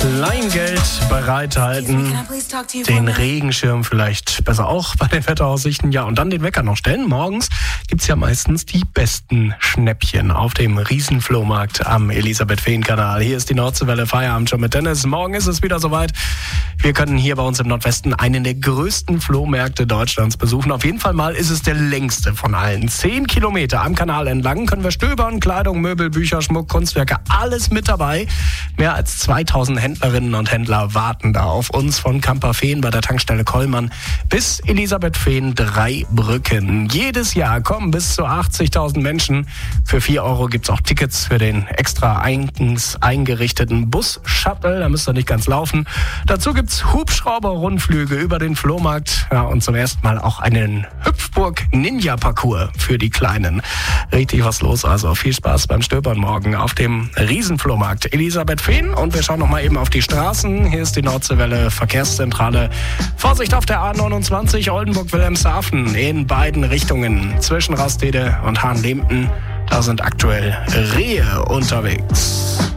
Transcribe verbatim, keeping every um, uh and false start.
Kleingeld bereithalten, den Regenschirm vielleicht besser auch bei den Wetteraussichten, ja, und dann den Wecker noch stellen. Morgens gibt's ja meistens die besten Schnäppchen auf dem Riesenflohmarkt am Elisabeth-Fehn-Kanal. Hier ist die Nordseewelle, Feierabend schon mit Dennis. Morgen ist es wieder soweit. Wir können hier bei uns im Nordwesten einen der größten Flohmärkte Deutschlands besuchen. Auf jeden Fall mal ist es der längste von allen. Zehn Kilometer am Kanal entlang können wir stöbern, Kleidung, Möbel, Bücher, Schmuck, Kunstwerke, alles mit dabei. Mehr als zweitausend Händlerinnen und Händler warten da auf uns von Kamperfehn bei der Tankstelle Kollmann bis Elisabeth-Fehn drei Brücken. Jedes Jahr kommen bis zu achtzigtausend Menschen. Für vier Euro gibt's auch Tickets für den extra eigens eingerichteten Bus-Shuttle. Da müsst ihr nicht ganz laufen. Dazu gibt's Hubschrauber-Rundflüge über den Flohmarkt. Ja, und zum ersten Mal auch einen Hüpfburg-Ninja-Parcours für die Kleinen. Richtig was los, also viel Spaß beim Stöbern morgen auf dem Riesenflohmarkt Elisabeth-Fehn. Und wir schauen noch mal eben auf die Straßen. Hier ist die Nordseewelle Verkehrszentrale. Vorsicht auf der A neunundzwanzig Oldenburg-Wilhelmshaven in beiden Richtungen. Zwischen Rastede und Hahnlehmten. Da sind aktuell Rehe unterwegs.